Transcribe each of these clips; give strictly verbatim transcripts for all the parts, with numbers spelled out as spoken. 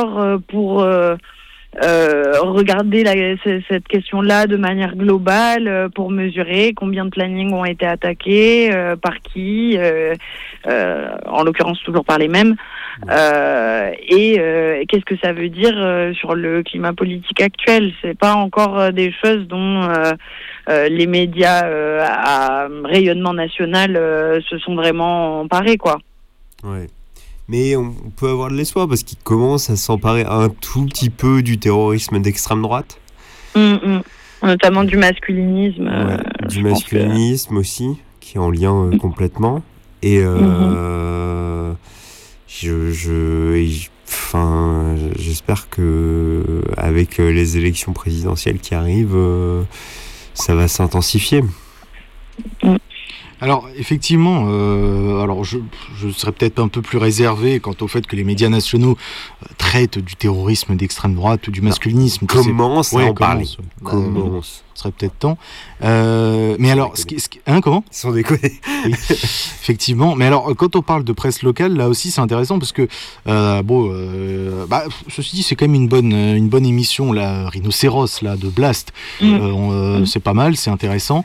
d'accord euh, pour euh, euh, regarder la, c- cette question-là de manière globale, euh, pour mesurer combien de plannings ont été attaqués, euh, par qui, euh, euh, en l'occurrence toujours par les mêmes, euh, et euh, qu'est-ce que ça veut dire euh, sur le climat politique actuel. C'est pas encore euh, des choses dont euh, euh, les médias euh, à rayonnement national euh, se sont vraiment emparés, quoi. Ouais. Mais on peut avoir de l'espoir parce qu'il commence à s'emparer un tout petit peu du terrorisme d'extrême droite. Mmh, mmh. Notamment du masculinisme. Ouais, euh, du je pense que- masculinisme aussi, qui est en lien euh, complètement. Et euh, je, je, et j- enfin, j'espère que avec euh, les élections présidentielles qui arrivent, euh, ça va s'intensifier. Alors effectivement, euh, alors je, je serais peut-être un peu plus réservé quant au fait que les médias nationaux euh, traitent du terrorisme d'extrême droite ou du masculinisme. Tu sais. Commence à Ouais, en parler. commence. Euh, Commence. ce serait peut-être temps. Euh, mais alors, ce qui, ce qui- hein, comment Sans déconner. Oui, effectivement. Mais alors, quand on parle de presse locale, là aussi, c'est intéressant parce que, euh, bon, euh, bah, ceci dit, c'est quand même une bonne, une bonne émission, là, Rhinocéros, là, de Blast. Mmh. Euh, on, euh, c'est pas mal, c'est intéressant.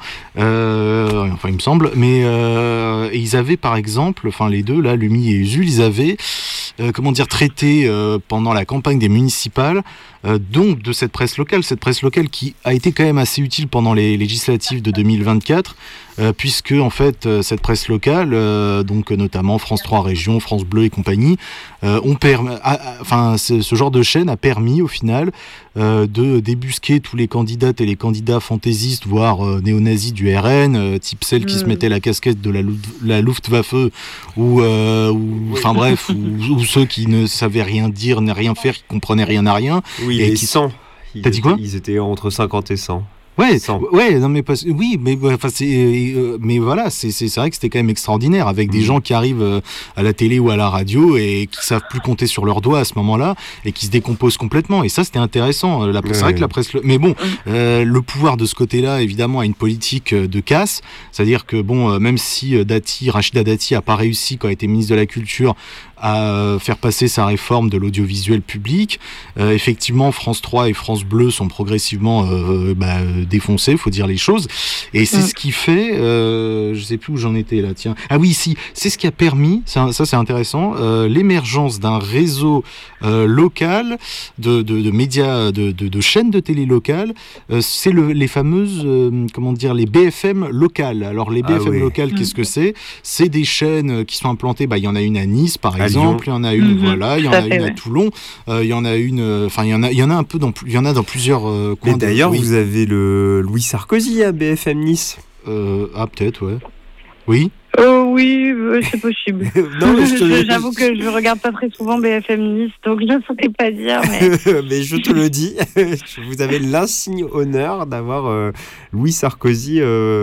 Euh, enfin, il me semble. Mais euh, et ils avaient, par exemple, enfin, les deux, là, Lumi et Usul, ils avaient, euh, comment dire, traité euh, pendant la campagne des municipales, euh, donc de cette presse locale, cette presse locale qui a été quand même assez utile pendant les législatives de deux mille vingt-quatre, euh, puisque en fait euh, cette presse locale, euh, donc notamment France trois Régions, France Bleu et compagnie, euh, ont permis, enfin ce, ce genre de chaîne a permis au final euh, de débusquer tous les candidates et les candidats fantaisistes, voire euh, néo-nazis du R N, euh, type celle qui Mm. se mettait la casquette de la, Luft- la Luftwaffe, ou, euh, ou enfin bref, ou, ou ceux qui ne savaient rien dire, ni rien faire, qui comprenaient rien à rien. Oui, Et les qui- cent. Ils T'as dit étaient- quoi Ils étaient entre cinquante et cent. Ouais, cent. ouais, non mais pas, oui, mais enfin c'est, euh, mais voilà, c'est c'est c'est vrai que c'était quand même extraordinaire avec des Mmh. gens qui arrivent euh, à la télé ou à la radio et qui savent plus compter sur leurs doigts à ce moment-là et qui se décomposent complètement. Et ça, c'était intéressant. La, c'est Ouais. vrai que la presse, mais bon, euh, le pouvoir de ce côté-là, évidemment, a une politique euh, de casse, c'est-à-dire que bon, euh, même si euh, Dati, Rachida Dati, a pas réussi quand elle était ministre de la Culture à euh, faire passer sa réforme de l'audiovisuel public, euh, effectivement, France trois et France Bleu sont progressivement euh, bah, défoncés, faut dire les choses. Et c'est Mm. ce qui fait, euh, je sais plus où j'en étais là, tiens. Ah oui, si, c'est ce qui a permis, ça, ça c'est intéressant, euh, l'émergence d'un réseau euh, local de, de, de médias, de, de, de chaînes de télé locales. Euh, c'est le, les fameuses, euh, comment dire, les B F M locales. Alors les B F M Ah oui. locales, Mm. qu'est-ce que c'est? C'est des chaînes qui sont implantées. Bah, il y en a une à Nice, par À exemple. Il y en a une, Mhm, voilà. Il y en tout à a fait, une à ouais. Toulon. Euh, il y en a une. Enfin, il y en a, il y en a un peu dans, il y en a dans plusieurs euh, coins. Mais de- d'ailleurs, oui. vous avez le Louis Sarkozy à B F M Nice. Euh, ah, peut-être, ouais. Oui. Oh oui, euh, c'est possible. Non, mais je te Je- J'avoue que je regarde pas très souvent B F M Nice, donc je ne saurais pas dire. Mais... mais je te le dis, vous avez l'insigne honneur d'avoir euh, Louis Sarkozy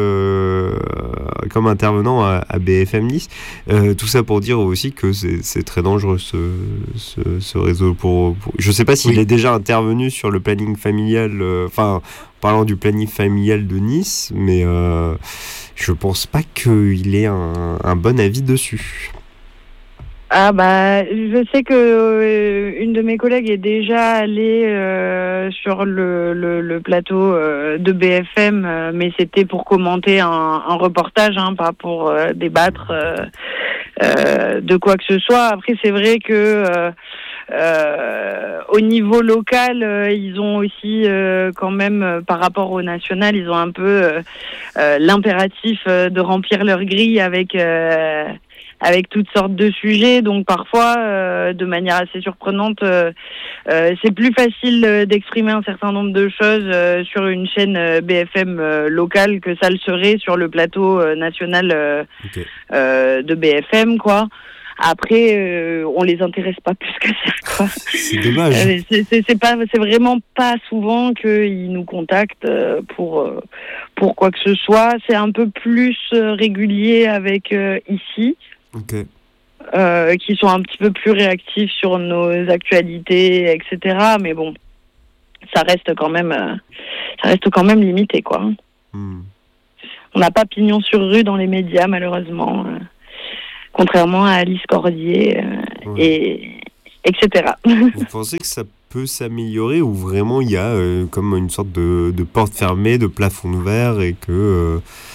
euh, comme intervenant à, à B F M Nice. Euh, tout ça pour dire aussi que c'est, c'est très dangereux ce, ce, ce réseau. Pour, pour... Je ne sais pas s'il Oui. est déjà intervenu sur le planning familial, euh, enfin, parlant du planning familial de Nice, mais euh, je pense pas qu'il ait un, un bon avis dessus. Ah bah, je sais que euh, une de mes collègues est déjà allée euh, sur le, le, le plateau euh, de B F M, euh, mais c'était pour commenter un, un reportage, hein, pas pour euh, débattre euh, euh, de quoi que ce soit. Après, c'est vrai que euh, euh, au niveau local, euh, ils ont aussi euh, quand même, euh, par rapport au national, ils ont un peu euh, euh, l'impératif euh, de remplir leur grille avec euh, avec toutes sortes de sujets. Donc parfois, euh, de manière assez surprenante, euh, euh, c'est plus facile euh, d'exprimer un certain nombre de choses euh, sur une chaîne euh, B F M euh, locale que ça le serait sur le plateau euh, national euh, Ok. euh, de B F M, quoi. Après, euh, on les intéresse pas plus que ça, quoi. C'est dommage. Euh, c'est, c'est, c'est pas, c'est vraiment pas souvent qu'ils nous contactent euh, pour euh, pour quoi que ce soit. C'est un peu plus euh, régulier avec euh, ici, Ok. euh, qui sont un petit peu plus réactifs sur nos actualités, et cetera. Mais bon, ça reste quand même, euh, ça reste quand même limité, quoi. Hmm. On n'a pas pignon sur rue dans les médias, malheureusement. euh, contrairement à Alice Cordier euh, Ouais. et, et cetera. Vous pensez que ça peut s'améliorer ou vraiment il y a euh, comme une sorte de, de porte fermée, de plafond ouvert et que, euh,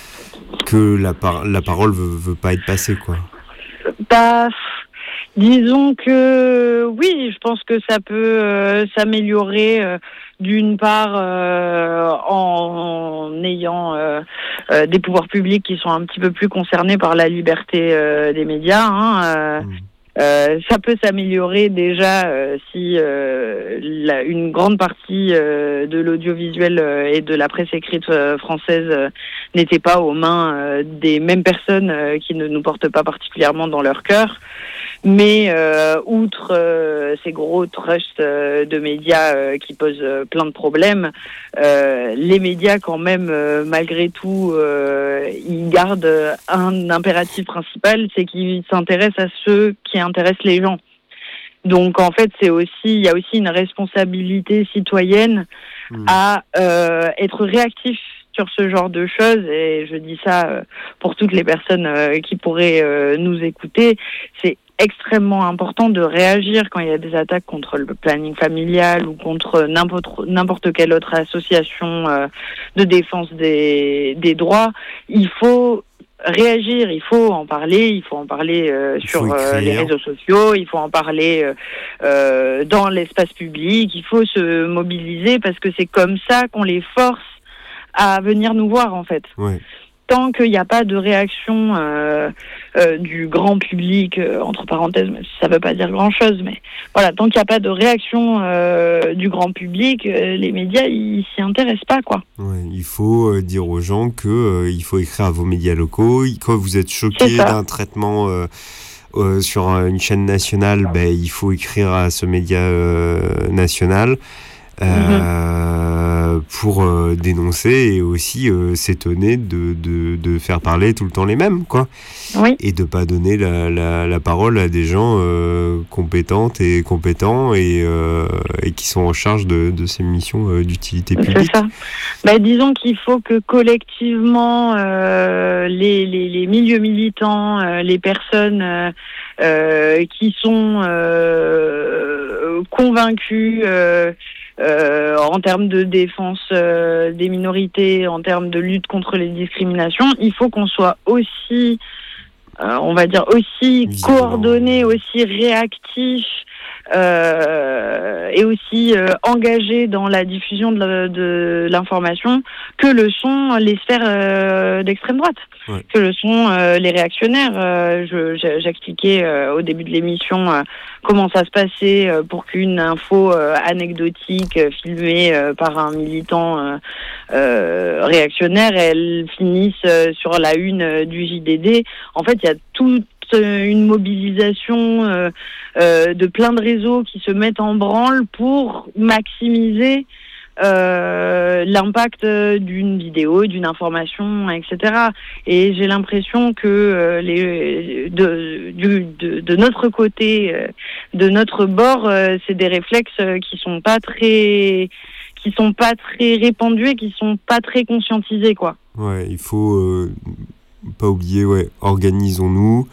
que la, par- la parole veut, veut pas être passée, quoi? Bah, disons que oui, je pense que ça peut euh, s'améliorer euh, d'une part euh, en, en ayant euh, euh, des pouvoirs publics qui sont un petit peu plus concernés par la liberté euh, des médias. Hein, euh, Mmh. Euh, ça peut s'améliorer déjà euh, si euh, la, une grande partie euh, de l'audiovisuel euh, et de la presse écrite euh, française euh, n'était pas aux mains euh, des mêmes personnes euh, qui ne nous portent pas particulièrement dans leur cœur. Mais euh, outre euh, ces gros trusts euh, de médias euh, qui posent euh, plein de problèmes, euh, les médias quand même, euh, malgré tout, euh, ils gardent un impératif principal, c'est qu'ils s'intéressent à ceux qui intéressent les gens. Donc en fait, c'est aussi, il y a aussi une responsabilité citoyenne Mmh. à euh, être réactif sur ce genre de choses, et je dis ça euh, pour toutes les personnes euh, qui pourraient euh, nous écouter. C'est extrêmement important de réagir quand il y a des attaques contre le planning familial ou contre n'importe, n'importe quelle autre association euh, de défense des, des droits. Il faut réagir, il faut en parler, il faut en parler euh, Il sur faut euh, les écrire. réseaux sociaux, il faut en parler euh, euh, dans l'espace public, il faut se mobiliser parce que c'est comme ça qu'on les force à venir nous voir en fait. Ouais. Tant qu'il n'y a pas de réaction euh, euh, du grand public, euh, entre parenthèses, même si ça ne veut pas dire grand-chose, mais voilà, tant qu'il n'y a pas de réaction euh, du grand public, euh, les médias, ils s'y intéressent pas, quoi. Ouais, il faut euh, dire aux gens que euh, il faut écrire à vos médias locaux. Quand vous êtes choqué C'est ça. d'un traitement euh, euh, sur euh, une chaîne nationale, ben, il faut écrire à ce média euh, national euh, pour euh, dénoncer et aussi euh, s'étonner de, de, de faire parler tout le temps les mêmes, quoi. Oui, Et de pas donner la, la, la parole à des gens euh, compétentes et compétents et, euh, et qui sont en charge de, de ces missions euh, d'utilité c'est publique. ça. Bah, disons qu'il faut que collectivement, euh, les, les, les milieux militants, euh, les personnes euh, euh, qui sont euh, convaincus euh, euh, en termes de défense euh, des minorités, en termes de lutte contre les discriminations, il faut qu'on soit aussi, euh, on va dire, aussi Vigilant. coordonnés, aussi réactifs, euh, et aussi euh, engagés dans la diffusion de, la- de l'information que le sont les sphères euh, d'extrême droite, Ouais. que le sont euh, les réactionnaires. Euh, je, j'ai- j'expliquais euh, au début de l'émission euh, comment ça se passait euh, pour qu'une info euh, anecdotique euh, filmée euh, par un militant euh, euh, réactionnaire, elle finisse euh, sur la une euh, du J D D. En fait, il y a toute euh, une mobilisation euh, euh, de plein de réseaux qui se mettent en branle pour maximiser euh, l'impact euh, d'une vidéo, d'une information, et cetera. Et j'ai l'impression que euh, les de, du, de, de notre côté, euh, de notre bord, euh, c'est des réflexes euh, qui sont pas très, qui sont pas très répandus et qui sont pas très conscientisés, quoi. Ouais, il faut euh, pas oublier, ouais, organisons-nous.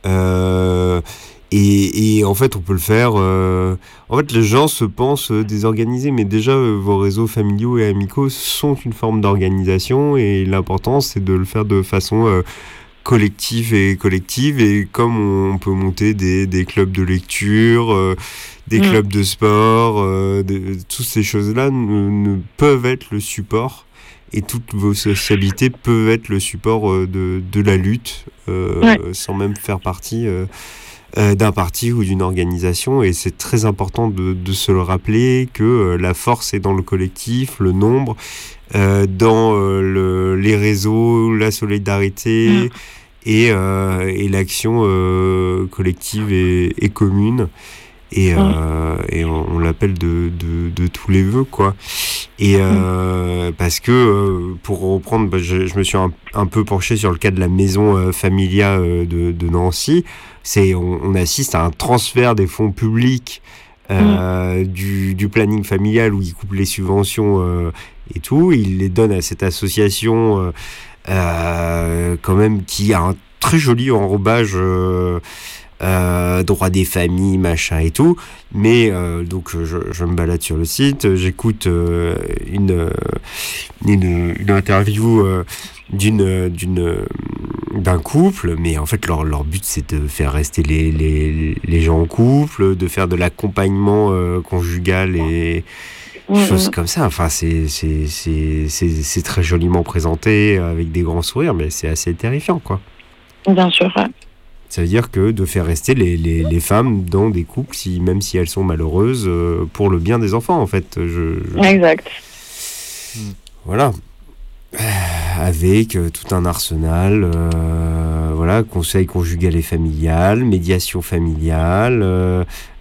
Euh, et, et en fait, on peut le faire. Euh, en fait, les gens se pensent euh, désorganisés, mais déjà, euh, vos réseaux familiaux et amicaux sont une forme d'organisation, et l'important, c'est de le faire de façon euh, collective et collective. Et comme on, on peut monter des, des clubs de lecture, euh, des Mmh. clubs de sport, euh, de- toutes ces choses-là ne, ne peuvent être le support. Et toutes vos sociabilités peuvent être le support euh, de, de la lutte, euh, Ouais. sans même faire partie euh, euh, d'un parti ou d'une organisation. Et c'est très important de, de se le rappeler que euh, la force est dans le collectif, le nombre, euh, dans euh, le, les réseaux, la solidarité Mm. et, euh, et l'action euh, collective et, et commune. Et, euh, et on, on l'appelle de, de, de tous les vœux, quoi. Et euh, parce que, euh, pour reprendre, bah, je, je me suis un, un peu penché sur le cas de la maison euh, familia euh, de, de Nancy. C'est, on, on assiste à un transfert des fonds publics euh, mmh. du, du planning familial où ils coupent les subventions euh, et tout. Ils les donnent à cette association euh, euh, quand même qui a un très joli enrobage euh, euh, droit des familles, machin et tout. Mais euh, donc je, je me balade sur le site, j'écoute euh, une, une une interview euh, d'une d'une d'un couple, mais en fait leur leur but c'est de faire rester les les les gens en couple, de faire de l'accompagnement euh, conjugal et Mmh, choses mmh. comme ça. Enfin, c'est c'est c'est c'est c'est très joliment présenté avec des grands sourires, mais c'est assez terrifiant, quoi. Bien sûr. Ouais. Ça veut dire que de faire rester les, les, les femmes dans des couples, si, même si elles sont malheureuses, euh, pour le bien des enfants, en fait. Je, je... Exact. Voilà. Euh, Avec euh, tout un arsenal, euh, voilà, conseil conjugal et familial, médiation familiale, euh,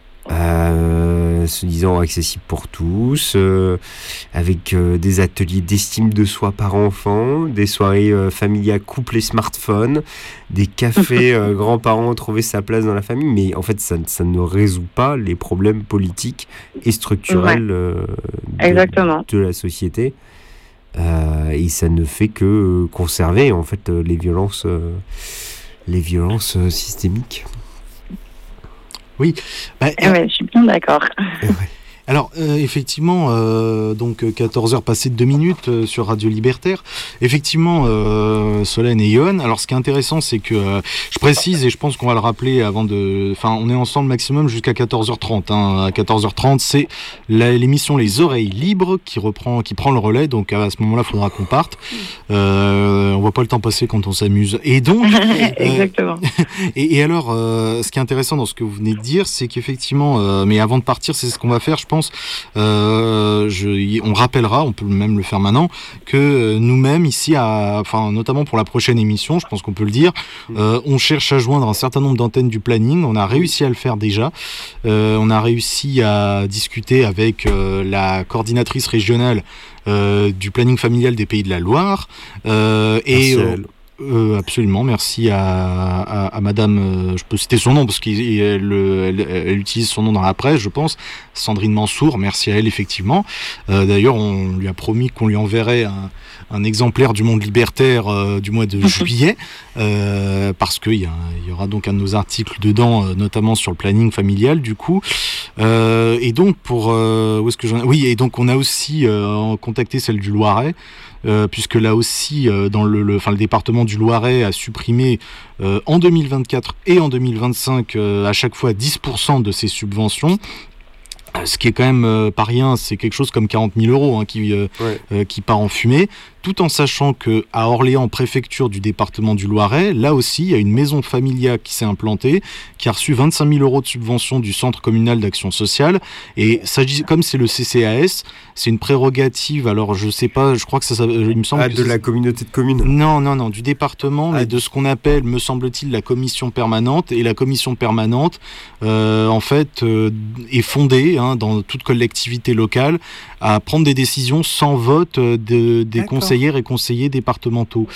euh, se disant accessible pour tous, euh, avec euh, des ateliers d'estime de soi par enfant, des soirées euh, familiales couple et smartphone, des cafés euh, grands-parents trouver sa place dans la famille, mais en fait ça, ça ne résout pas les problèmes politiques et structurels euh, de, Exactement. de la société. Euh, et ça ne fait que euh, conserver en fait euh, les violences, euh, les violences euh, systémiques. Oui. Bah, Eh ouais, je suis bien d'accord. Et ouais. Alors, euh, effectivement, euh, donc quatorze heures passées de deux minutes euh, sur Radio Libertaire. Effectivement, euh, Solène et Yoann. Alors, ce qui est intéressant, c'est que euh, je précise, et je pense qu'on va le rappeler avant de... Enfin, on est ensemble maximum jusqu'à quatorze heures trente. Hein. À quatorze heures trente, c'est la, l'émission Les Oreilles Libres qui reprend, qui prend le relais. Donc, à ce moment-là, il faudra qu'on parte. Euh, on voit pas le temps passer quand on s'amuse. Et donc... Exactement. Et, et alors, euh, ce qui est intéressant dans ce que vous venez de dire, c'est qu'effectivement, euh, mais avant de partir, c'est ce qu'on va faire, je pense. Euh, je, on rappellera, on peut même le faire maintenant, que nous-mêmes ici, à, enfin notamment pour la prochaine émission, je pense qu'on peut le dire, euh, on cherche à joindre un certain nombre d'antennes du planning. On a réussi à le faire déjà. Euh, on a réussi à discuter avec euh, la coordinatrice régionale euh, du planning familial des Pays de la Loire euh, et euh, Euh, absolument, merci à, à, à madame, euh, je peux citer son nom parce qu'elle elle, elle utilise son nom dans la presse, je pense, Sandrine Mansour, merci à elle effectivement. Euh, d'ailleurs, on lui a promis qu'on lui enverrait un, un exemplaire du Monde Libertaire euh, du mois de juillet, euh, parce qu'il y, y aura donc un de nos articles dedans, euh, notamment sur le planning familial du coup. Euh, et donc, pour... Euh, où est-ce que j'en... Oui, et donc on a aussi euh, contacté celle du Loiret, Euh, puisque là aussi, euh, dans le, le, enfin, le département du Loiret a supprimé euh, en deux mille vingt-quatre et en deux mille vingt-cinq euh, à chaque fois dix pour cent de ses subventions. Ce qui est quand même euh, pas rien, c'est quelque chose comme quarante mille euros hein, qui, euh, ouais. euh, qui part en fumée, tout en sachant qu'à Orléans, préfecture du département du Loiret, là aussi, il y a une maison familiale qui s'est implantée, qui a reçu vingt-cinq mille euros de subvention du Centre communal d'action sociale. Et ça, comme c'est le C C A S, c'est une prérogative, alors je sais pas, je crois que ça, ça il me semble ah, que de la communauté de communes. Non, non, non, du département, ah, mais de ce qu'on appelle, me semble-t-il, la commission permanente. Et la commission permanente, euh, en fait, euh, est fondée hein, dans toute collectivité locale à prendre des décisions sans vote de, des D'accord. conseillères et conseillers départementaux.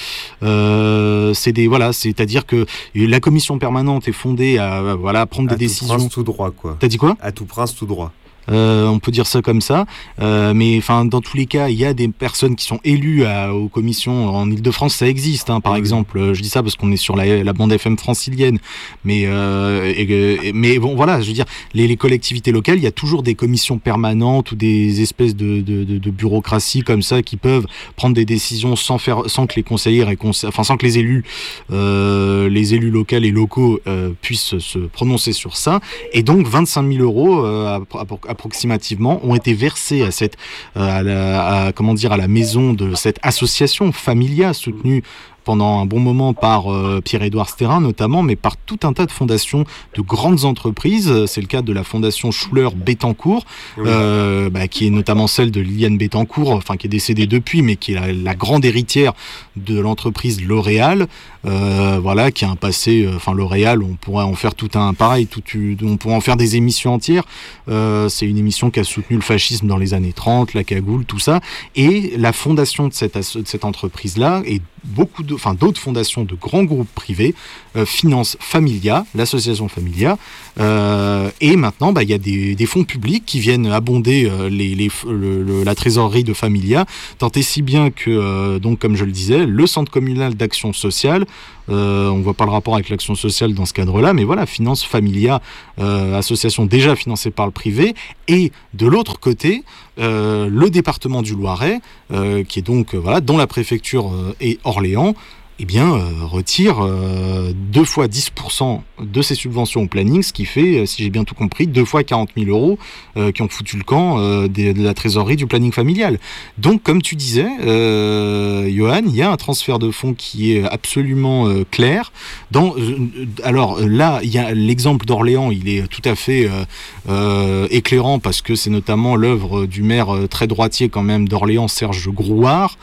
Euh, c'est des voilà, c'est-à-dire que la commission permanente est fondée à voilà prendre à des tout décisions. Prince tout droit quoi. T'as dit quoi ? À tout prince tout droit. Euh, on peut dire ça comme ça, euh, mais enfin dans tous les cas, il y a des personnes qui sont élues à, aux commissions en Île-de-France, ça existe. Hein, par oui. exemple, je dis ça parce qu'on est sur la, la bande F M francilienne, mais euh, et, et, mais bon voilà, je veux dire, les, les collectivités locales, il y a toujours des commissions permanentes ou des espèces de, de, de, de bureaucratie comme ça qui peuvent prendre des décisions sans faire, sans que les conseillers et conse- enfin sans que les élus, euh, les élus locaux et locaux euh, puissent se prononcer sur ça. Et donc vingt-cinq mille euros euh, à, à, à approximativement ont été versés à cette à la, à, comment dire à la maison de cette association Familia soutenue pendant un bon moment par euh, Pierre-Édouard Sterrin notamment, mais par tout un tas de fondations de grandes entreprises. C'est le cas de la fondation Schuller-Bettencourt, oui. euh, bah, qui est notamment celle de Liliane Bettencourt, enfin qui est décédée depuis, mais qui est la, la grande héritière de l'entreprise L'Oréal, euh, voilà, qui a un passé, enfin L'Oréal, on pourrait en faire tout un pareil, tout, on pourrait en faire des émissions entières. Euh, c'est une émission qui a soutenu le fascisme dans les années trente, la cagoule, tout ça, et la fondation de cette, de cette entreprise-là est beaucoup de, enfin d'autres fondations de grands groupes privés euh, financent Familia, l'association Familia, euh, et maintenant bah il y a des, des fonds publics qui viennent abonder euh, les, les, le, le, la trésorerie de Familia, tant et si bien que euh, donc comme je le disais, le centre communal d'action sociale, euh, on voit pas le rapport avec l'action sociale dans ce cadre-là, mais voilà, finance Familia, euh, association déjà financée par le privé, et de l'autre côté, euh, le département du Loiret, euh, qui est donc euh, voilà, dont la préfecture euh, est Orléans, eh bien, euh, retire euh, deux fois dix pour cent de ses subventions au planning, ce qui fait, si j'ai bien tout compris, deux fois quarante mille euros euh, qui ont foutu le camp euh, de, de la trésorerie du planning familial. Donc, comme tu disais, euh, Johan, il y a un transfert de fonds qui est absolument euh, clair. Dans, euh, alors là, il y a l'exemple d'Orléans, il est tout à fait euh, euh, éclairant parce que c'est notamment l'œuvre du maire euh, très droitier quand même d'Orléans, Serge Grouard,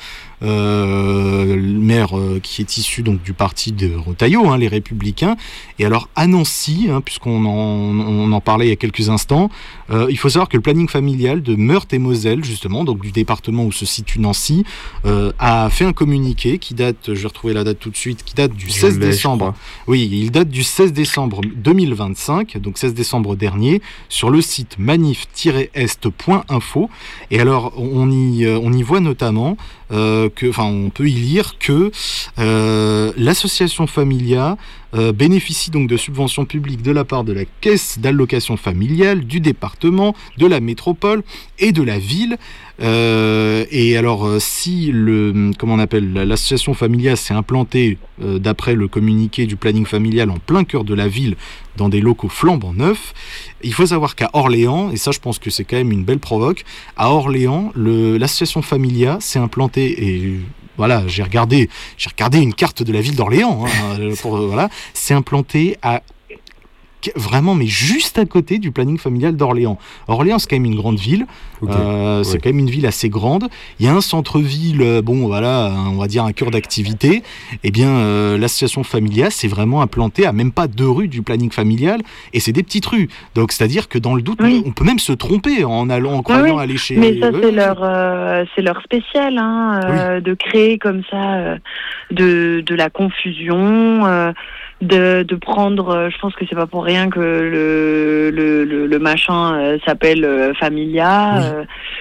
Euh, le maire euh, qui est issu donc du parti de Retailleau, hein, les Républicains. Et alors à Nancy, hein, puisqu'on en, on en parlait il y a quelques instants, euh, il faut savoir que le planning familial de Meurthe-et-Moselle, justement, donc du département où se situe Nancy, euh, a fait un communiqué qui date, je vais retrouver la date tout de suite, qui date du seize décembre. Oui, il date du seize décembre deux mille vingt-cinq, donc seize décembre dernier, sur le site manif tiret est point info. Et alors on y, on y voit notamment Euh, que, enfin, on peut y lire que euh, l'association Familia euh, bénéficie donc de subventions publiques de la part de la caisse d'allocation familiale, du département, de la métropole et de la ville. Euh, et alors, euh, si le, comment on appelle, l'association Familia s'est implantée, euh, d'après le communiqué du planning familial, en plein cœur de la ville, dans des locaux flambant neufs, il faut savoir qu'à Orléans, et ça je pense que c'est quand même une belle provoque, à Orléans, le, l'association Familia s'est implantée, et voilà, j'ai regardé, j'ai regardé une carte de la ville d'Orléans, hein, pour, voilà, s'est implantée à vraiment, mais juste à côté du planning familial d'Orléans. Orléans, c'est quand même une grande ville. Okay. Euh, c'est ouais. quand même une ville assez grande. Il y a un centre-ville, bon, voilà, on va dire un cœur d'activité. Eh bien, euh, l'association Familia s'est vraiment implantée à même pas deux rues du planning familial, et c'est des petites rues. Donc, c'est-à-dire que dans le doute, oui. on peut même se tromper en allant, en croyant oui, aller chez. Mais ça, c'est leur, euh, c'est leur spécial, hein, euh, oui. de créer comme ça euh, de de la confusion. Euh, De, de prendre, je pense que c'est pas pour rien que le, le, le, le machin euh, s'appelle euh, Familia. Oui. Euh,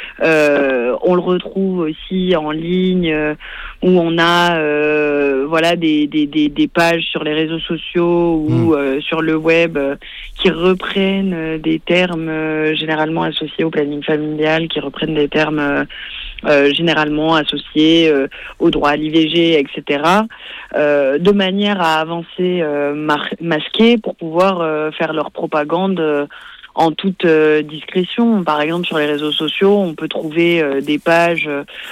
euh, on le retrouve aussi en ligne euh, où on a euh, voilà des, des, des, des pages sur les réseaux sociaux ou mmh. euh, sur le web euh, qui reprennent euh, des termes euh, généralement associés au planning familial, qui reprennent des termes euh, euh, généralement associés euh, au droit à l'I V G, et cetera. Euh, de manière à avancer euh, mar- masqué pour pouvoir euh, faire leur propagande euh, en toute euh, discrétion. Par exemple, sur les réseaux sociaux, on peut trouver euh, des pages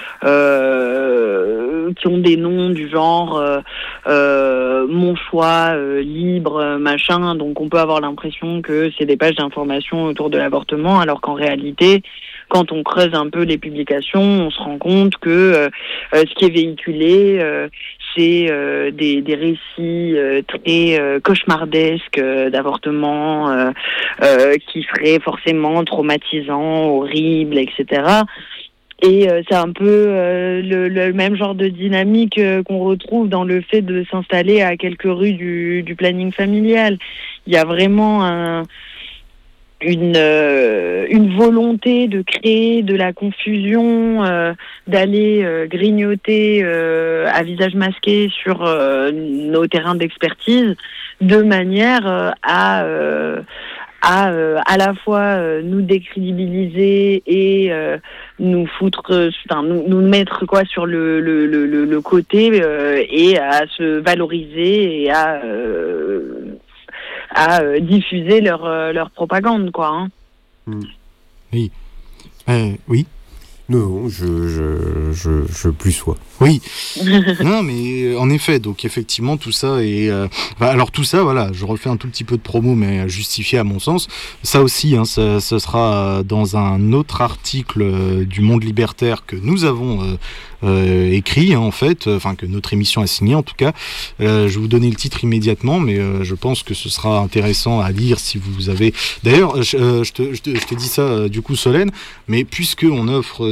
euh, qui ont des noms du genre euh, euh, mon choix euh, libre, machin. Donc, on peut avoir l'impression que c'est des pages d'information autour de l'avortement, alors qu'en réalité, quand on creuse un peu les publications, on se rend compte que euh, euh, ce qui est véhiculé, euh, c'est euh, des, des récits euh, très euh, cauchemardesques euh, d'avortement euh, euh, qui seraient forcément traumatisants, horribles, et cetera. Et euh, c'est un peu euh, le, le même genre de dynamique euh, qu'on retrouve dans le fait de s'installer à quelques rues du, du planning familial. Il y a vraiment un... Une, euh, une volonté de créer de la confusion, euh, d'aller euh, grignoter euh, à visage masqué sur euh, nos terrains d'expertise, de manière euh, à euh, à euh, à la fois euh, nous décrédibiliser et euh, nous foutre, enfin nous, nous mettre quoi sur le le le, le côté euh, et à se valoriser et à euh, à euh, diffuser leur euh, leur propagande, quoi. Hein. Mmh. Oui. Euh, oui. Non, je je je je plus sois. Oui. Non, mais en effet, donc effectivement tout ça est. Euh, alors tout ça, voilà, je refais un tout petit peu de promo, mais justifié à mon sens. Ça aussi, hein, ça, ça sera dans un autre article euh, du Monde Libertaire que nous avons euh, euh, écrit, hein, en fait, enfin que notre émission a signé en tout cas. Euh, je vais vous donner le titre immédiatement, mais euh, je pense que ce sera intéressant à lire si vous avez. D'ailleurs, je, euh, je, te, je, te, je te dis ça euh, du coup, Solène, mais puisque on offre des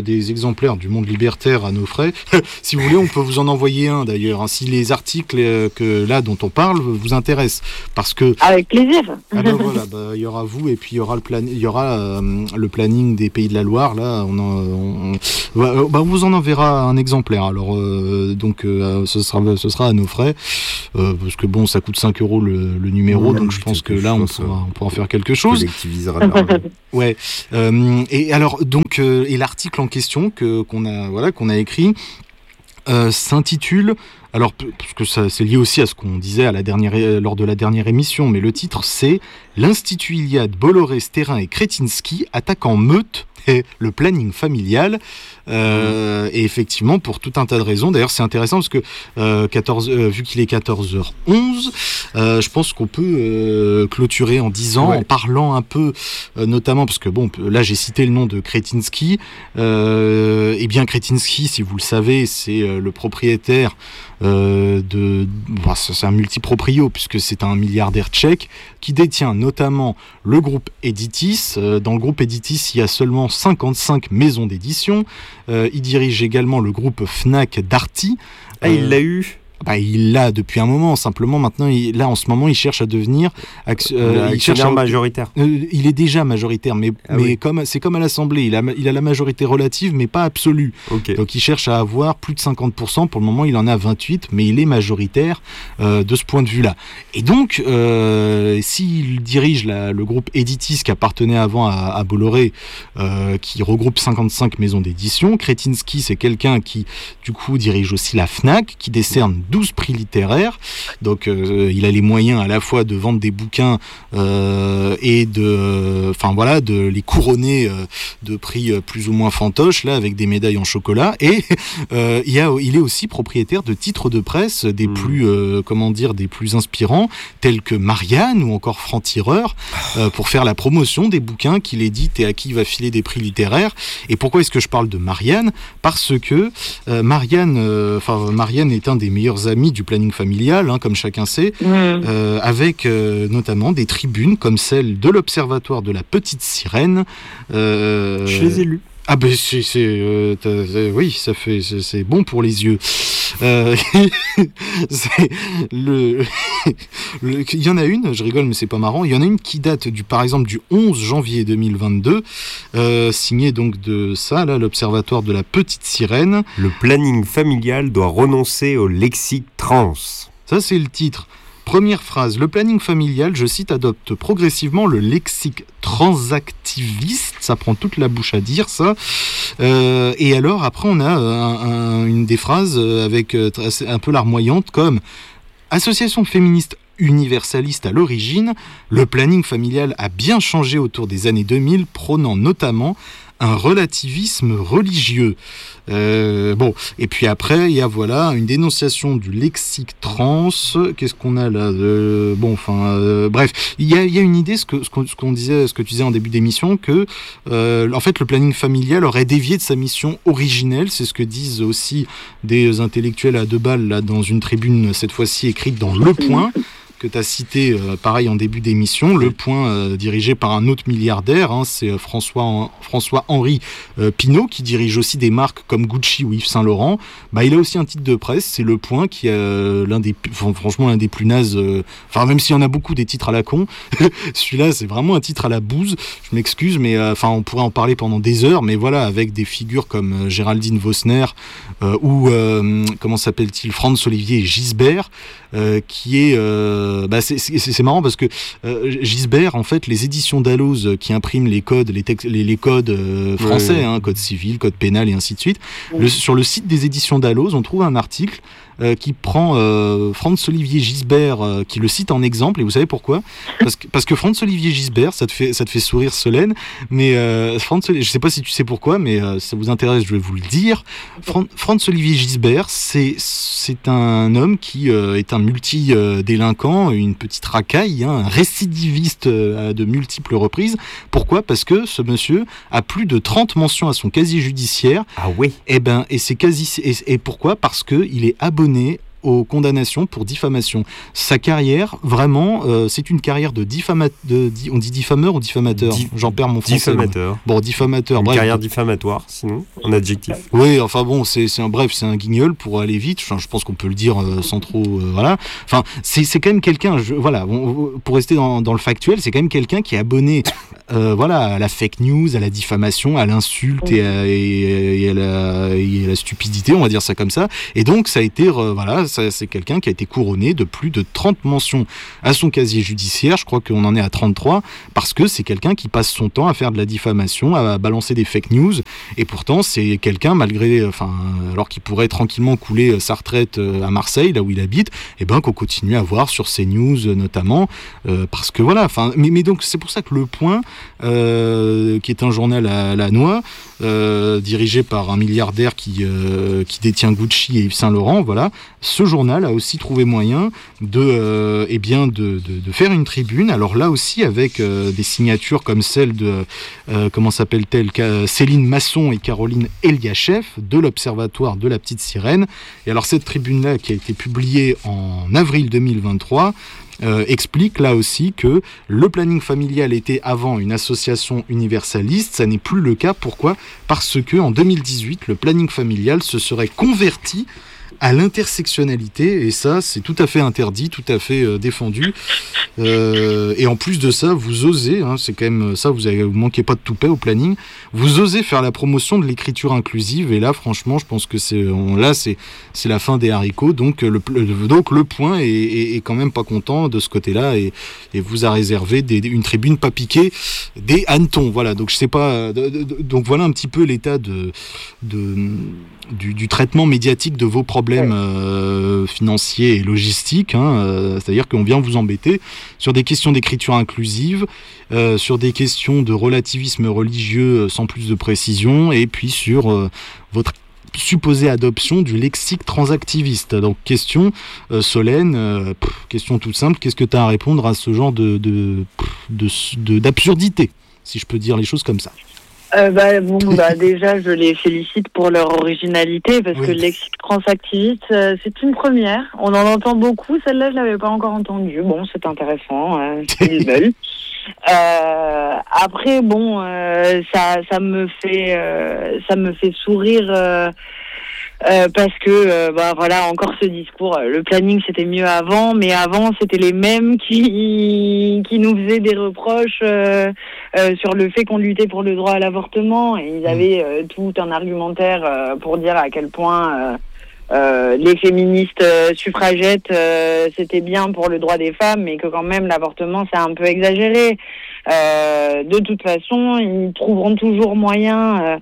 des exemplaires du Monde Libertaire à nos frais. Si vous voulez, on peut vous en envoyer un d'ailleurs, hein, si les articles euh, que là dont on parle vous intéressent, parce que avec plaisir. ah ben voilà, bah, il y aura vous et puis il y aura le plan, il y aura euh, le planning des Pays de la Loire. Là, on, en, on, on, bah, on vous en enverra un exemplaire. Alors euh, donc euh, ce sera ce sera à nos frais, euh, parce que bon, ça coûte cinq euros le, le numéro, ouais, donc je pense que là on pourra, on pourra en faire quelque chose. Collectivisera l'argent. Ouais. Euh, et alors donc euh, et l'article en question que qu'on a voilà qu'on a écrit euh, s'intitule. Alors, parce que ça, c'est lié aussi à ce qu'on disait à la dernière, lors de la dernière émission, mais le titre c'est « L'Institut Iliade, Bolloré, Stérin et Kretinsky attaquent en meute le planning familial euh, ». Et effectivement, pour tout un tas de raisons. D'ailleurs, c'est intéressant parce que euh, quatorze, euh, vu qu'il est quatorze heures onze, euh, je pense qu'on peut euh, clôturer en disant, ouais. en parlant un peu, euh, notamment, parce que bon, là j'ai cité le nom de Kretinsky. Euh, et bien Kretinsky, si vous le savez, c'est euh, le propriétaire Euh, de, bah, c'est un multiproprio puisque c'est un milliardaire tchèque qui détient notamment le groupe Editis. Euh, dans le groupe Editis, il y a seulement cinquante-cinq maisons d'édition. Euh, il dirige également le groupe Fnac Darty. Ah, euh, il l'a eu Bah, il l'a depuis un moment. Simplement, maintenant, il, là, en ce moment, il cherche à devenir acti- euh, il cherche à... majoritaire. Euh, il est déjà majoritaire, mais, ah, mais oui. comme, c'est comme à l'Assemblée. Il a, il a la majorité relative, mais pas absolue. Okay. Donc, il cherche à avoir plus de cinquante pour cent. Pour le moment, il en a vingt-huit, mais il est majoritaire euh, de ce point de vue-là. Et donc, euh, s'il dirige la, le groupe Editis, qui appartenait avant à, à Bolloré, euh, qui regroupe cinquante-cinq maisons d'édition, Kretinsky, c'est quelqu'un qui, du coup, dirige aussi la Fnac, qui décerne douze prix littéraires, donc euh, il a les moyens à la fois de vendre des bouquins euh, et de, enfin voilà, de les couronner euh, de prix euh, plus ou moins fantoches là avec des médailles en chocolat. Et euh, il, y a, il est aussi propriétaire de titres de presse des mmh. plus, euh, comment dire, des plus inspirants, tels que Marianne ou encore Franc-Tireur, euh, pour faire la promotion des bouquins qu'il édite et à qui il va filer des prix littéraires. Et pourquoi est-ce que je parle de Marianne ? Parce que euh, Marianne, enfin euh, Marianne est un des meilleurs amis du planning familial, hein, comme chacun sait, mmh. euh, avec euh, notamment des tribunes comme celle de l'Observatoire de la Petite Sirène. Euh, Je les ai lus. Ah ben c'est, c'est, euh, c'est oui, ça fait c'est, c'est bon pour les yeux. Euh, c'est le, le, il y en a une, je rigole mais c'est pas marrant. Il y en a une qui date du, par exemple, du onze janvier deux mille vingt-deux, euh, signée donc de ça là, l'Observatoire de la Petite Sirène. Le planning familial doit renoncer au lexique trans. Ça c'est le titre. Première phrase, le planning familial, je cite, adopte progressivement le lexique transactiviste, ça prend toute la bouche à dire ça, euh, et alors après on a un, un, une des phrases avec un peu larmoyante comme « Association féministe universaliste à l'origine, le planning familial a bien changé autour des années deux mille, prônant notamment un relativisme religieux. Euh, bon, et puis après, il y a voilà une dénonciation du lexique trans. Qu'est-ce qu'on a là euh, Bon, enfin, euh, bref, il y a, il y a une idée, ce que ce qu'on, ce qu'on disait, ce que tu disais en début d'émission, que euh, en fait le planning familial aurait dévié de sa mission originelle. C'est ce que disent aussi des intellectuels à deux balles là dans une tribune cette fois-ci écrite dans Le Point, que tu as cité, euh, pareil, en début d'émission, Le Point, euh, dirigé par un autre milliardaire, hein, c'est François, François-Henri euh, Pinault, qui dirige aussi des marques comme Gucci ou Yves Saint Laurent. Bah, il a aussi un titre de presse, c'est Le Point, qui est euh, l'un des, franchement, l'un des plus nazes, euh, enfin, même s'il y en a beaucoup des titres à la con, celui-là, c'est vraiment un titre à la bouse, je m'excuse, mais euh, enfin, on pourrait en parler pendant des heures, mais voilà, avec des figures comme euh, Géraldine Vosner, euh, ou, euh, comment s'appelle-t-il, Franz-Olivier Gisbert, euh, qui est... Euh, Bah c'est, c'est, c'est marrant parce que euh, Gisbert, en fait, les éditions Dalloz qui impriment les codes, les, textes, les, les codes euh, français, oui. hein, code civil, code pénal et ainsi de suite, oui. le, sur le site des éditions Dalloz, on trouve un article euh, qui prend euh, Franz-Olivier Gisbert, euh, qui le cite en exemple, et vous savez pourquoi ? Parce que, parce que Franz-Olivier Gisbert, ça te fait, ça te fait sourire Solène, mais euh, Franz, je ne sais pas si tu sais pourquoi, mais euh, ça vous intéresse, je vais vous le dire. Fran- Franz-Olivier Gisbert, c'est, c'est un homme qui euh, est un multi-délinquant, une petite racaille, hein, un récidiviste euh, de multiples reprises. Pourquoi ? Parce que ce monsieur a plus de trente mentions à son casier judiciaire. Ah oui. Et ben, et c'est quasi, et, et pourquoi ? Parce que il est abonné aux condamnations pour diffamation. Sa carrière, vraiment, euh, c'est une carrière de diffamateur. On dit diffameur ou diffamateur Di- J'en perds mon français. Diffamateur. Bon, diffamateur. Une bref. carrière diffamatoire, sinon, en adjectif. Oui, enfin bon, c'est, c'est un bref, c'est un guignol pour aller vite. Enfin, je pense qu'on peut le dire euh, sans trop, euh, voilà. Enfin, c'est, c'est quand même quelqu'un. Je, voilà, on, pour rester dans, dans le factuel, c'est quand même quelqu'un qui est abonné, euh, voilà, à la fake news, à la diffamation, à l'insulte et à, et, et à, la, et à la stupidité, on va dire ça comme ça. Et donc, ça a été, euh, voilà, ça, c'est quelqu'un qui a été couronné de plus de trente mentions à son casier judiciaire. Je crois qu'on en est à trente-trois, parce que c'est quelqu'un qui passe son temps à faire de la diffamation, à balancer des fake news. Et pourtant, c'est quelqu'un, malgré, enfin, alors qu'il pourrait tranquillement couler sa retraite à Marseille, là où il habite, et ben qu'on continue à voir sur CNews notamment, euh, parce que voilà. Enfin, mais, mais donc c'est pour ça que Le Point, euh, qui est un journal à la noix, euh, dirigé par un milliardaire qui euh, qui détient Gucci et Yves Saint Laurent, voilà, ce journal a aussi trouvé moyen de, euh, eh bien, de, de de faire une tribune. Alors là aussi avec euh, des signatures comme celle de euh, comment s'appelle-t-elle, Céline Masson et Caroline Eliachev de l'Observatoire de la Petite Sirène. Et alors cette tribune-là, qui a été publiée en avril deux mille vingt-trois, euh, explique là aussi que le planning familial était avant une association universaliste. Ça n'est plus le cas. Pourquoi ? Parce que en deux mille dix-huit, le planning familial se serait converti à l'intersectionnalité, et ça, c'est tout à fait interdit, tout à fait euh, défendu. Euh, et en plus de ça, vous osez, hein, c'est quand même ça, vous ne manquez pas de toupet au planning, vous osez faire la promotion de l'écriture inclusive, et là, franchement, je pense que c'est, on, là, c'est, c'est la fin des haricots, donc le, le, donc le Point est, est, est quand même pas content de ce côté-là, et, et vous a réservé des, une tribune pas piquée, des hannetons, voilà, donc je sais pas, de, de, de, donc voilà un petit peu l'état de... de Du, du traitement médiatique de vos problèmes euh, financiers et logistiques, hein, euh, c'est-à-dire qu'on vient vous embêter sur des questions d'écriture inclusive, euh, sur des questions de relativisme religieux sans plus de précision, et puis sur euh, votre supposée adoption du lexique transactiviste. Donc question euh, Solène, euh, pff, question toute simple, qu'est-ce que tu as à répondre à ce genre de, de, de, de, d'absurdité, si je peux dire les choses comme ça? Euh, bah, bon, bah, déjà, je les félicite pour leur originalité, parce oui. que le lexique transactiviste, euh, c'est une première. On en entend beaucoup. Celle-là, je l'avais pas encore entendue. Bon, c'est intéressant. Euh, c'est une belle. Euh, après, bon, euh, ça, ça me fait, euh, ça me fait sourire. Euh, Euh, parce que euh, bah voilà, encore ce discours, le planning c'était mieux avant, mais avant c'était les mêmes qui qui nous faisaient des reproches euh, euh, sur le fait qu'on luttait pour le droit à l'avortement, et ils avaient euh, tout un argumentaire euh, pour dire à quel point euh, euh, les féministes euh, suffragettes euh, c'était bien pour le droit des femmes, mais que quand même l'avortement c'est un peu exagéré. Euh, de toute façon, ils trouveront toujours moyen euh,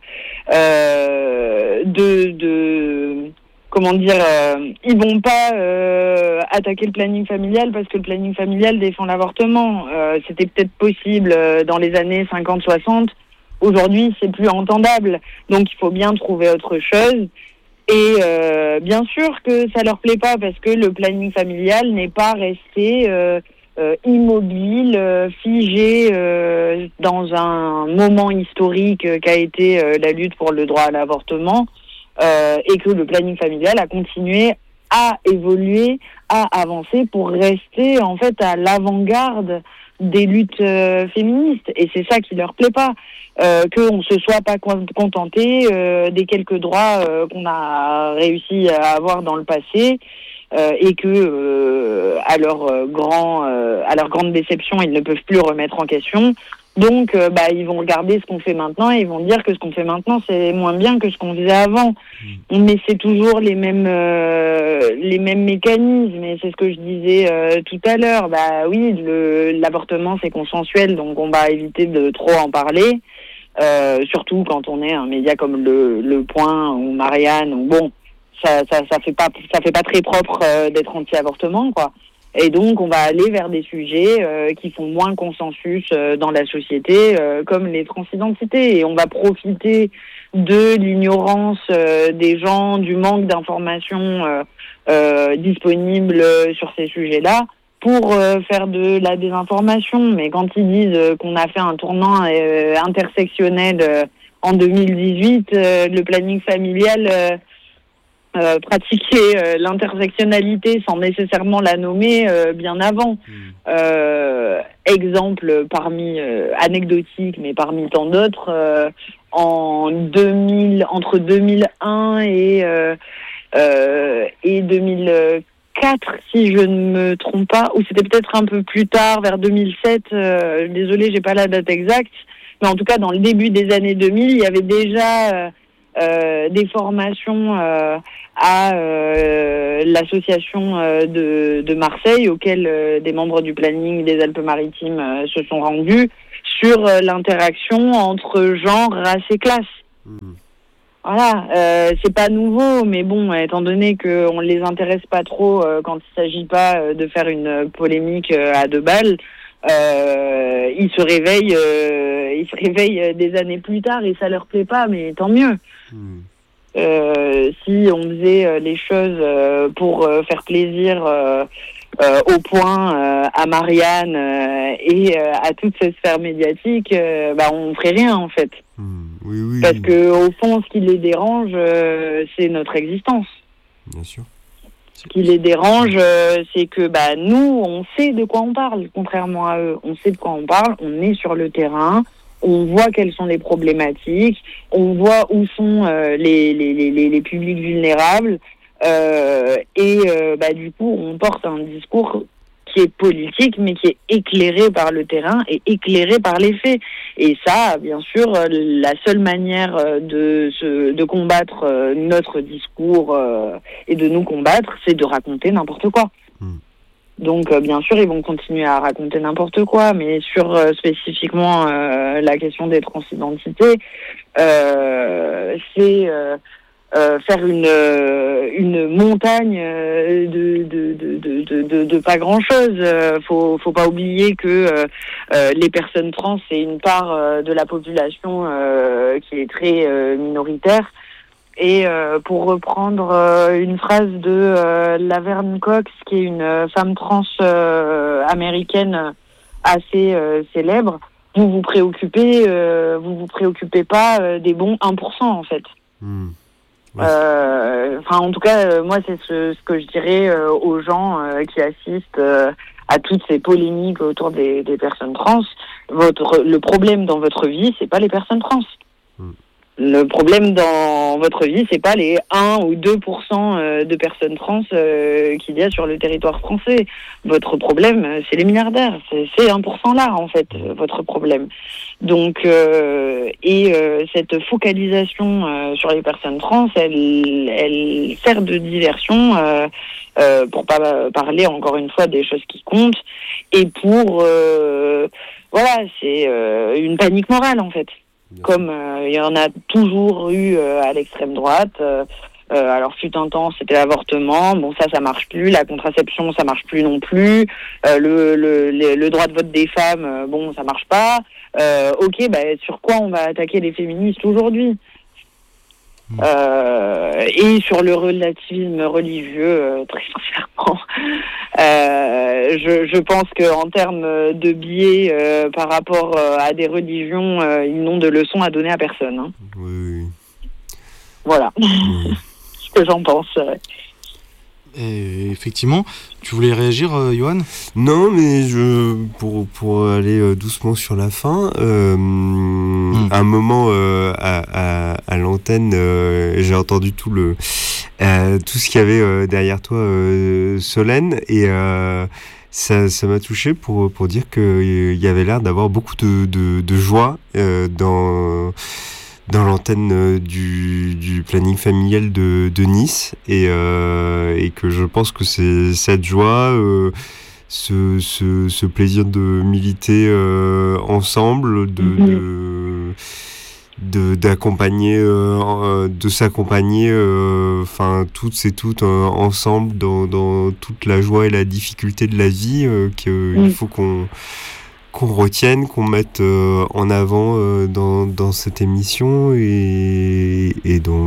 euh, de, de, comment dire, euh, ils vont pas euh, attaquer le planning familial parce que le planning familial défend l'avortement. Euh, c'était peut-être possible euh, dans les années cinquante soixante. Aujourd'hui, c'est plus entendable. Donc, il faut bien trouver autre chose. Et euh, bien sûr que ça leur plaît pas parce que le planning familial n'est pas resté euh, Euh, immobile, euh, figé euh, dans un moment historique euh, qu'a été euh, la lutte pour le droit à l'avortement, euh, et que le planning familial a continué à évoluer, à avancer pour rester en fait à l'avant-garde des luttes euh, féministes. Et c'est ça qui leur plaît pas, euh, qu'on se soit pas contenté euh, des quelques droits euh, qu'on a réussi à avoir dans le passé. Euh, et que euh, à leur euh, grand euh, à leur grande déception, ils ne peuvent plus remettre en question. Donc euh, bah ils vont regarder ce qu'on fait maintenant et ils vont dire que ce qu'on fait maintenant c'est moins bien que ce qu'on faisait avant. Mmh. Mais c'est toujours les mêmes euh, les mêmes mécanismes, et c'est ce que je disais euh, tout à l'heure. Bah oui, le l'avortement c'est consensuel, donc on va éviter de trop en parler. Euh, surtout quand on est un média comme le le Point ou Marianne, ou bon, ça ça ça fait pas ça fait pas très propre euh, d'être anti-avortement, quoi. Et donc on va aller vers des sujets euh, qui font moins consensus euh, dans la société, euh, comme les transidentités, et on va profiter de l'ignorance euh, des gens, du manque d'informations euh, euh, disponibles sur ces sujets-là pour euh, faire de la désinformation. Mais quand ils disent euh, qu'on a fait un tournant euh, intersectionnel euh, en deux mille dix-huit, euh, le planning familial euh, euh, pratiqué euh, l'intersectionnalité sans nécessairement la nommer euh, bien avant. Mmh. Euh, exemple parmi euh, anecdotique, mais parmi tant d'autres, euh, en deux mille, entre deux mille un et euh, euh, et deux mille quatre, si je ne me trompe pas, ou c'était peut-être un peu plus tard, vers deux mille sept. Euh, désolé, j'ai pas la date exacte, mais en tout cas dans le début des années deux mille, il y avait déjà euh, euh, des formations euh, à euh, l'association euh, de, de Marseille, auxquelles euh, des membres du planning des Alpes-Maritimes euh, se sont rendus, sur euh, l'interaction entre genre, race et classe. Mmh. Voilà, euh, c'est pas nouveau, mais bon, étant donné qu'on ne les intéresse pas trop euh, quand il s'agit pas euh, de faire une polémique euh, à deux balles, euh, ils se réveillent, euh, ils se réveillent des années plus tard et ça leur plaît pas, mais tant mieux. Mmh. Euh, si on faisait les choses euh, pour euh, faire plaisir euh, euh, au point euh, à Marianne euh, et euh, à toute cette sphère médiatique, euh, bah on ferait rien en fait. Mmh, oui, oui. Parce que au fond, ce qui les dérange, euh, c'est notre existence. Bien sûr. Ce qui les dérange, euh, c'est que bah nous, on sait de quoi on parle, contrairement à eux. On sait de quoi on parle, on est sur le terrain. On voit quelles sont les problématiques, on voit où sont euh, les, les, les, les publics vulnérables, euh, et euh, bah, du coup, on porte un discours qui est politique, mais qui est éclairé par le terrain et éclairé par les faits. Et ça, bien sûr, la seule manière de, se, de combattre notre discours euh, et de nous combattre, c'est de raconter n'importe quoi. Mmh. Donc, euh, bien sûr, ils vont continuer à raconter n'importe quoi, mais sur euh, spécifiquement euh, la question des transidentités, euh, c'est euh, euh, faire une euh, une montagne euh, de, de, de, de, de, de pas grand-chose. Euh, faut, faut pas oublier que euh, euh, les personnes trans, c'est une part euh, de la population euh, qui est très euh, minoritaire. Et euh, pour reprendre euh, une phrase de euh, Laverne Cox, qui est une euh, femme trans euh, américaine assez euh, célèbre, vous vous préoccupez, euh, vous vous préoccupez pas euh, des bons un pour cent en fait. Mmh. Ouais. Euh, enfin, en tout cas, euh, moi, c'est ce, ce que je dirais euh, aux gens euh, qui assistent euh, à toutes ces polémiques autour des, des personnes trans. Votre, le problème dans votre vie, c'est pas les personnes trans. Mmh. Le problème dans votre vie, c'est pas les un ou deux pour cent de personnes trans euh, qu'il y a sur le territoire français. Votre problème, c'est les milliardaires. C'est ces un pour cent là, en fait, votre problème. Donc, euh, et euh, cette focalisation euh, sur les personnes trans, elle, elle sert de diversion euh, euh, pour pas parler, encore une fois, des choses qui comptent. Et pour... Euh, voilà, c'est euh, une panique morale, en fait. Comme euh, il y en a toujours eu euh, à l'extrême droite. Euh, euh, alors, fut un temps, c'était l'avortement. Bon, ça, ça marche plus. La contraception, ça marche plus non plus. Euh, le, le, le, le droit de vote des femmes, euh, bon, ça marche pas. Euh, ok, bah, sur quoi on va attaquer les féministes aujourd'hui ? Mmh. Euh, et sur le relativisme religieux, euh, très sincèrement, euh, je, je pense qu'en termes de biais euh, par rapport euh, à des religions, euh, ils n'ont de leçons à donner à personne. Hein. Oui, oui. Voilà oui. Ce que j'en pense. Ouais. Et effectivement, tu voulais réagir, euh, Johan ? Non, mais je pour pour aller euh, doucement sur la fin, euh, mmh. un moment euh, à, à, à l'antenne, euh, j'ai entendu tout le euh, tout ce qu'il y avait euh, derrière toi, euh, Solène, et euh, ça ça m'a touché pour pour dire que il y avait l'air d'avoir beaucoup de de, de joie euh, dans dans l'antenne du, du planning familial de, de Nice, et, euh, et que je pense que c'est cette joie, euh, ce, ce, ce plaisir de militer euh, ensemble, de, mmh. de, de d'accompagner, euh, de s'accompagner, enfin euh, toutes et toutes euh, ensemble dans, dans toute la joie et la difficulté de la vie, euh, qu'il mmh. faut qu'on qu'on retienne, qu'on mette euh, en avant euh, dans, dans cette émission et, et dans, dans, la,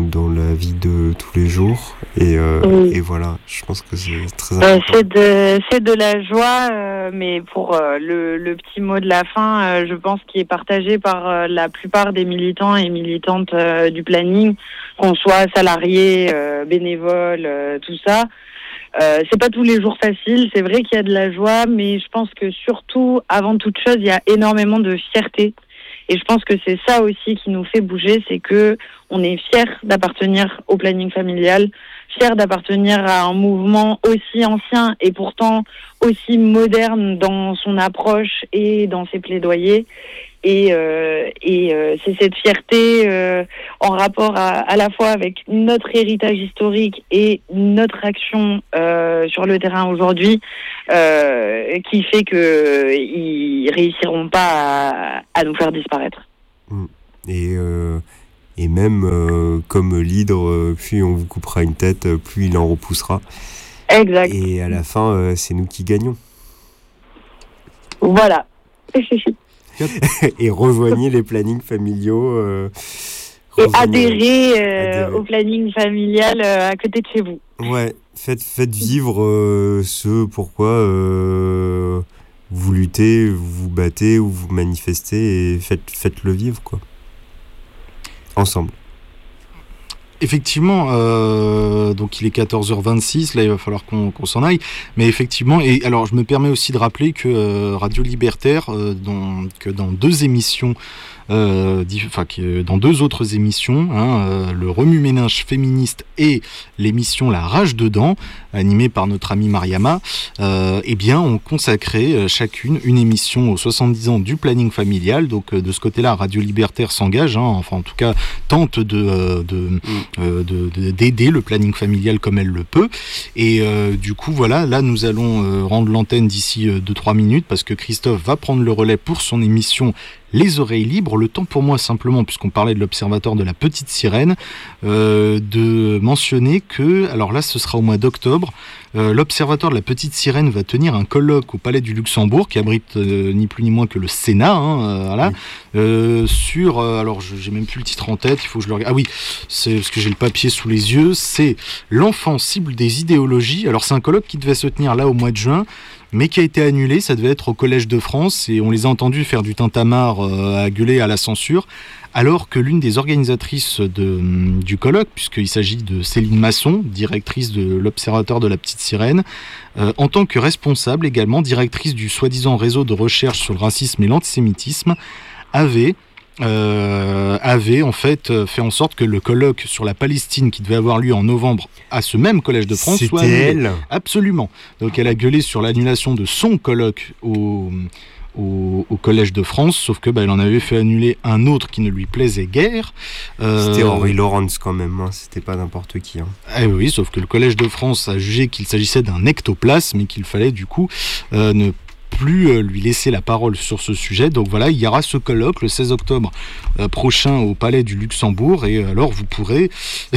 la vie de tous les jours. Et, euh, oui. et voilà, je pense que c'est très Euh, important. c'est de c'est de la joie, euh, mais pour euh, le, le petit mot de la fin, euh, je pense qu'il est partagé par euh, la plupart des militants et militantes euh, du planning, qu'on soit salariés, euh, bénévoles, euh, tout ça. Euh, c'est pas tous les jours facile, c'est vrai qu'il y a de la joie, mais je pense que surtout, avant toute chose, il y a énormément de fierté. Et je pense que c'est ça aussi qui nous fait bouger, c'est que on est fiers d'appartenir au planning familial, fiers d'appartenir à un mouvement aussi ancien et pourtant aussi moderne dans son approche et dans ses plaidoyers. Et, euh, et euh, c'est cette fierté euh, en rapport à, à la fois avec notre héritage historique et notre action euh, sur le terrain aujourd'hui euh, qui fait que ils réussiront pas à, à nous faire disparaître. Et, euh, et même euh, comme l'hydre, euh, plus on vous coupera une tête, euh, plus il en repoussera. Exact. Et à la fin, euh, c'est nous qui gagnons. Voilà. Et rejoignez les plannings familiaux. Euh, et rejoignez, adhérez, euh, adhérez au planning familial euh, à côté de chez vous. Ouais, faites, faites vivre euh, ce pourquoi euh, vous luttez, vous vous battez ou vous manifestez et faites, faites-le vivre, quoi. Ensemble. Effectivement, euh, donc il est quatorze heures vingt-six, là il va falloir qu'on, qu'on s'en aille, mais effectivement, et alors je me permets aussi de rappeler que euh, Radio Libertaire, euh, dans, que dans deux émissions, euh, diff, enfin que dans deux autres émissions, hein, euh, le remue-ménage féministe et l'émission La Rage dedans, animée par notre amie Mariama, euh, eh bien on consacrait euh, chacune une émission aux soixante-dix ans du planning familial, donc euh, de ce côté-là Radio Libertaire s'engage, hein, enfin en tout cas tente de... Euh, de mm. Euh, de, de, d'aider le planning familial comme elle le peut. Et euh, du coup, voilà, là, nous allons euh, rendre l'antenne d'ici deux à trois minutes parce que Christophe va prendre le relais pour son émission Les Oreilles Libres. Le temps pour moi, simplement, puisqu'on parlait de l'Observatoire de la Petite Sirène, euh, de mentionner que, alors là, ce sera au mois d'octobre, euh, l'Observatoire de la Petite Sirène va tenir un colloque au Palais du Luxembourg, qui abrite euh, ni plus ni moins que le Sénat, hein, euh, voilà, oui. euh, sur, euh, alors je, j'ai même plus le titre en tête, il faut que je le regarde. Ah oui, c'est parce que j'ai le papier sous les yeux, c'est l'enfant cible des idéologies. Alors c'est un colloque qui devait se tenir là au mois de juin, mais qui a été annulé. Ça devait être au Collège de France et on les a entendus faire du tintamarre euh, à gueuler à la censure, alors que l'une des organisatrices de, du colloque, puisqu'il s'agit de Céline Masson, directrice de l'Observatoire de la Petite Sirène, euh, en tant que responsable également, directrice du soi-disant réseau de recherche sur le racisme et l'antisémitisme, avait... Euh, avait en fait fait en sorte que le colloque sur la Palestine qui devait avoir lieu en novembre à ce même Collège de France C'était soit annulé. Elle. Absolument. Donc elle a gueulé sur l'annulation de son colloque au, au, au Collège de France, sauf que bah, elle en avait fait annuler un autre qui ne lui plaisait guère. Euh, C'était Henri Laurens quand même, hein. C'était pas n'importe qui. Hein. Eh oui, sauf que le Collège de France a jugé qu'il s'agissait d'un ectoplasme et qu'il fallait du coup euh, ne plus lui laisser la parole sur ce sujet. Donc voilà, il y aura ce colloque le seize octobre euh, prochain au Palais du Luxembourg et alors vous pourrez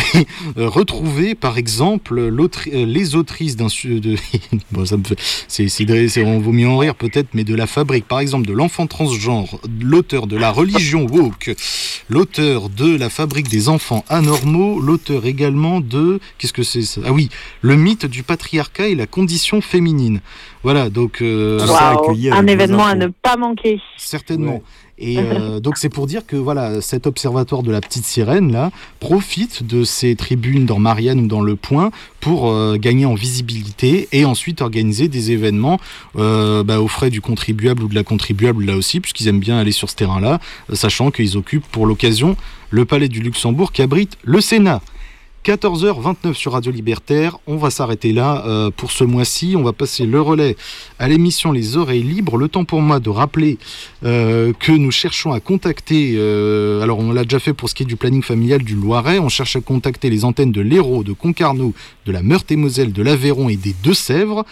retrouver par exemple euh, les autrices d'un de bon ça me fait c'est, c'est, c'est on vaut mieux en rire peut-être, mais de la fabrique par exemple de l'enfant transgenre, l'auteur de la religion woke, l'auteur de la fabrique des enfants anormaux, l'auteur également de qu'est-ce que c'est ça ? Ah oui, le mythe du patriarcat et la condition féminine. Voilà, donc euh, wow, un événement à ne pas manquer. Certainement. Ouais. Et euh, donc c'est pour dire que voilà, cet observatoire de la Petite Sirène là profite de ces tribunes dans Marianne ou dans Le Point pour euh, gagner en visibilité et ensuite organiser des événements euh, bah, aux frais du contribuable ou de la contribuable là aussi, puisqu'ils aiment bien aller sur ce terrain-là, sachant qu'ils occupent pour l'occasion le Palais du Luxembourg qui abrite le Sénat. quatorze heures vingt-neuf sur Radio Libertaire, on va s'arrêter là euh, pour ce mois-ci, on va passer le relais à l'émission Les Oreilles Libres. Le temps pour moi de rappeler euh, que nous cherchons à contacter, euh, alors on l'a déjà fait pour ce qui est du planning familial du Loiret, on cherche à contacter les antennes de l'Hérault, de Concarneau, de la Meurthe-et-Moselle, de l'Aveyron et des Deux-Sèvres.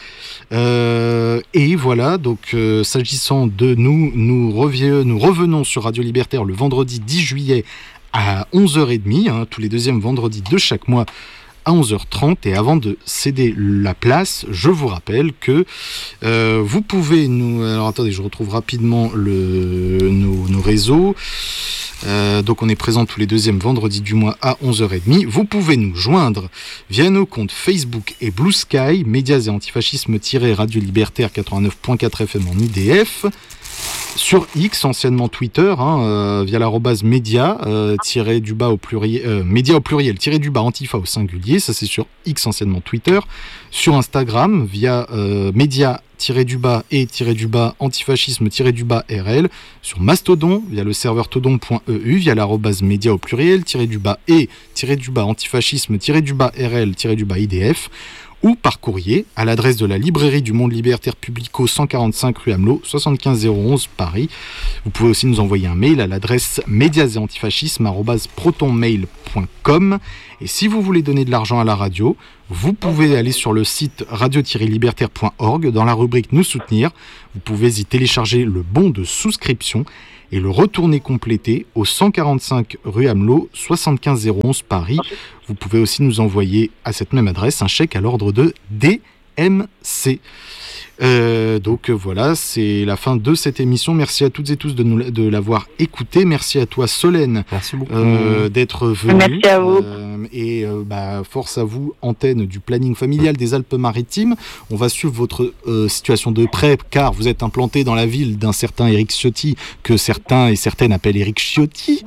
Euh, et voilà, donc euh, s'agissant de nous, nous, reviens, nous revenons sur Radio Libertaire le vendredi dix juillet à onze heures trente, hein, tous les deuxièmes vendredis de chaque mois à onze heures trente. Et avant de céder la place, je vous rappelle que euh, vous pouvez nous... Alors attendez, je retrouve rapidement le, nos, nos réseaux. Euh, donc on est présent tous les deuxièmes vendredis du mois à onze heures trente. Vous pouvez nous joindre via nos comptes Facebook et Blue Sky, Médias et Antifascisme-Radio Libertaire quatre-vingt-neuf point quatre F M en I D F. Sur X, anciennement Twitter, hein, euh, via l'arrobase média, euh, tiré du bas au pluriel, euh, média au pluriel, tiré du bas antifa au singulier, ça c'est sur X, anciennement Twitter. Sur Instagram, via euh, média, tiré du bas et tiré du bas antifascisme, tiré du bas R L. Sur Mastodon, via le serveur todon point e u, via l'arrobase média au pluriel, tiré du bas et, tiré du bas antifascisme, tiré du bas R L, tiré du bas I D F. Ou par courrier à l'adresse de la librairie du Monde Libertaire Publico cent quarante-cinq rue Amelot, soixante-quinze zéro onze Paris. Vous pouvez aussi nous envoyer un mail à l'adresse médias et antifascisme arobase protonmail point com. Et si vous voulez donner de l'argent à la radio, vous pouvez aller sur le site radio tiret libertaire point org dans la rubrique Nous soutenir. Vous pouvez y télécharger le bon de souscription et le retourner complété au cent quarante-cinq rue Amelot, soixante-quinze zéro onze Paris. Vous pouvez aussi nous envoyer à cette même adresse un chèque à l'ordre de D M C. Euh, donc voilà, c'est la fin de cette émission. Merci à toutes et tous de, nous, de l'avoir écouté. Merci à toi Solène euh, d'être venue. Merci à vous. Euh, et euh, bah, force à vous, antenne du planning familial des Alpes-Maritimes. On va suivre votre euh, situation de près car vous êtes implanté dans la ville d'un certain Éric Ciotti que certains et certaines appellent Éric Ciotti.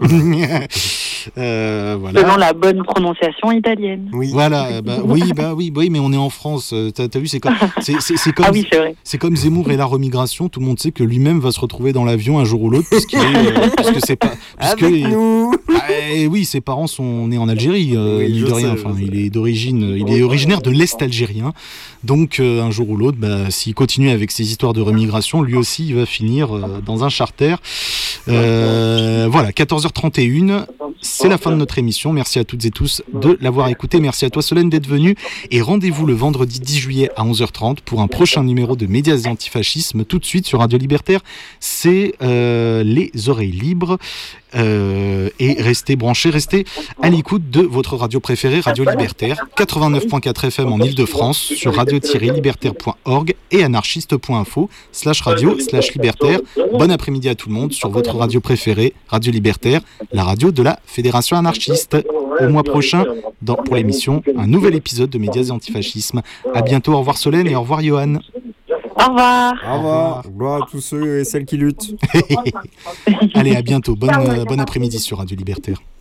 euh, voilà. Selon la bonne prononciation italienne. Oui. Voilà, bah, oui, bah oui, oui, mais on est en France. T'as, t'as vu, c'est comme, c'est, c'est, c'est comme, ah oui, c'est vrai. C'est comme Zemmour et la remigration. Tout le monde sait que lui-même va se retrouver dans l'avion un jour ou l'autre, puisqu'il est, euh, puisque c'est pas, puisque avec il, nous. Ah, et oui, ses parents sont nés en Algérie, euh, Oui, de rien. sais, Enfin, il est d'origine, il est originaire de l'Est algérien. Donc, euh, un jour ou l'autre, bah, s'il continue avec ses histoires de remigration, lui aussi, il va finir euh, dans un charter. Euh, voilà, quatorze heures trente et une, c'est la fin de notre émission. Merci à toutes et tous de l'avoir écouté. Merci à toi Solène d'être venue. Et rendez-vous le vendredi dix juillet à onze heures trente pour un prochain numéro de Médias et Antifascisme. Tout de suite sur Radio Libertaire, c'est euh, Les Oreilles Libres. Euh, et restez branchés, restez à l'écoute de votre radio préférée, Radio Libertaire, quatre-vingt-neuf point quatre F M en Ile-de-France, sur radio tiret libertaire point org et anarchiste point info slash radio slash libertaire. Bon après-midi à tout le monde sur votre radio préférée, Radio Libertaire, la radio de la Fédération anarchiste. Au mois prochain, dans, pour l'émission, un nouvel épisode de Médias et Antifascisme. À bientôt, au revoir Solène et au revoir Johan. Au revoir. Au revoir. Gloire à tous ceux et celles qui luttent. Allez, à bientôt. Bonne, euh, bon après-midi sur Radio Libertaire.